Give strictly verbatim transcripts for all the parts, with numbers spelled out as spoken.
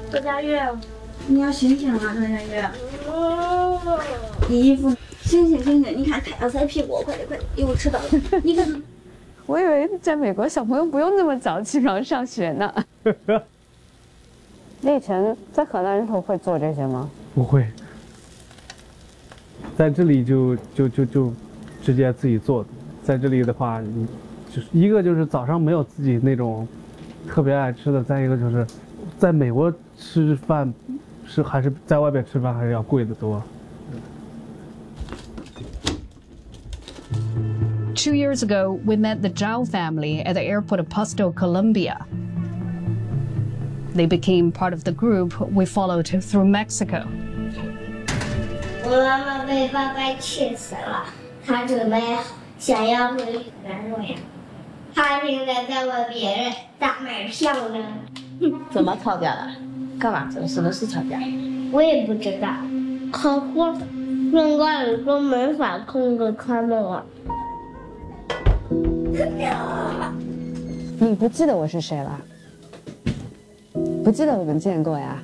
周佳悦，你要醒醒啊，周佳悦。衣服，醒醒醒醒！你看太阳晒屁股，快点快点，一会儿迟到了。你看， 我以为在美国小朋友不用那么早起床上学呢。你以前在河南人头会做这些吗？ 不会，在这里就就就就直接自己做的。在这里的话，你就是一个就是早上没有自己那种特别爱吃的，再一个就是在美国吃饭是还是在外边吃饭还是要贵得多。 Two years ago, we met the Zhao family at the airport of Pasto, Colombia. They became part of the group we followed through Mexico. 我妈妈被爸爸气死了，她准备想要回原路呀。她现在在问别人咋买票呢？ 怎么吵架的？干嘛？什么什么事吵架？ 我也不知道。可是现在你都没法控制他们了。 你不记得我是谁了？不记得我们见过呀？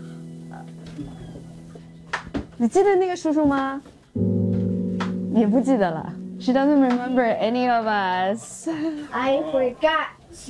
你记得那个叔叔吗？也不记得了。She doesn't remember any of us. I forgot.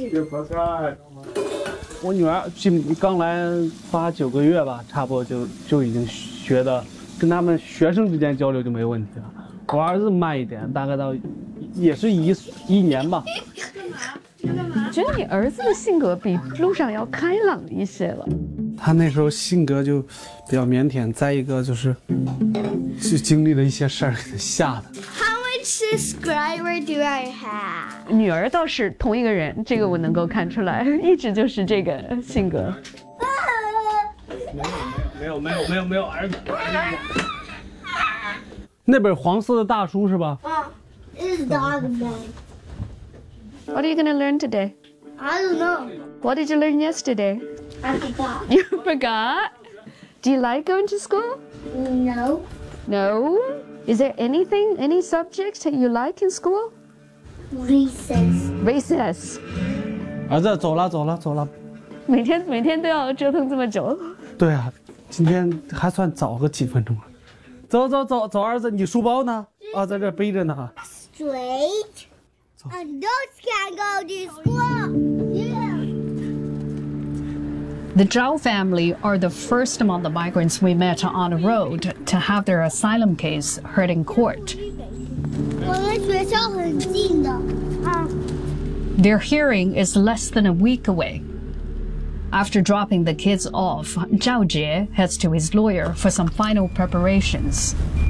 我女儿进刚来八九个月吧，差不多就就已经学的，跟他们学生之间交流就没问题了。我儿子慢一点，大概到也是一一年吧。 觉得你儿子的性格比路上要开朗一些了。 他那时候性格就比较腼腆，再一个就是是经历了一些事儿给他吓的。 How much subscriber do I have? 女儿倒是同一个人，这个我能够看出来，一直就是这个性格。 没有没有没有没有没有儿子。那本黄色的大书是吧？ Oh, it's dog bed. What are you going to learn today? I don't know. What did you learn yesterday? I forgot. You forgot? Do you like going to school? No. No? Is there anything, any subjects that you like in school? Recess. Recess. 儿子，走了走了走了。 每天每天都要折腾这么久。 对啊，今天还算早个几分钟了。走走走走，儿子，你书包呢？啊，在这背着呢。 Straight. Adults can't go to school. Yeah. The Zhao family are the first among the migrants we met on the road to have their asylum case heard in court. 我们学校很近的。啊。 Their hearing is less than a week away. After dropping the kids off, Zhao Jie heads to his lawyer for some final preparations.